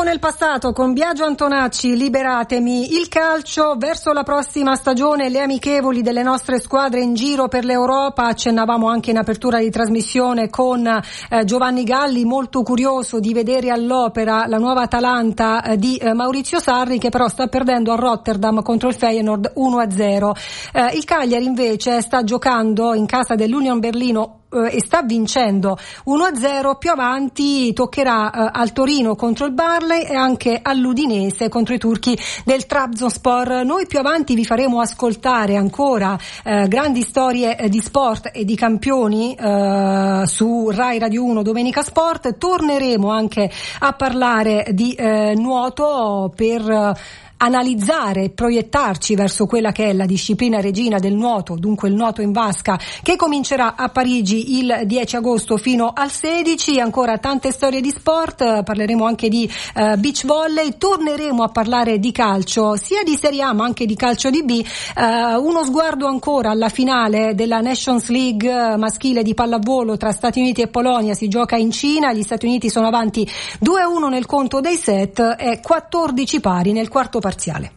nel passato con Biagio Antonacci, Liberatemi. Il calcio verso la prossima stagione, le amichevoli delle nostre squadre in giro per l'Europa. Accennavamo anche in apertura di trasmissione con Giovanni Galli, molto curioso di vedere all'opera la nuova Atalanta di Maurizio Sarri, che però sta perdendo a Rotterdam contro il Feyenoord 1-0. Il Cagliari invece sta giocando in casa dell'Union Berlino e sta vincendo 1-0. Più avanti toccherà al Torino contro il Barley e anche all'Udinese contro i turchi del Trabzonspor. Noi più avanti vi faremo ascoltare ancora grandi storie di sport e di campioni su Rai Radio 1 Domenica Sport. Torneremo anche a parlare di nuoto per analizzare e proiettarci verso quella che è la disciplina regina del nuoto, dunque il nuoto in vasca, che comincerà a Parigi il 10 agosto fino al 16. Ancora tante storie di sport, parleremo anche di beach volley, torneremo a parlare di calcio, sia di Serie A ma anche di calcio di B. Uno sguardo ancora alla finale della Nations League maschile di pallavolo tra Stati Uniti e Polonia, si gioca in Cina, gli Stati Uniti sono avanti 2-1 nel conto dei set e 14 pari nel quarto parziale.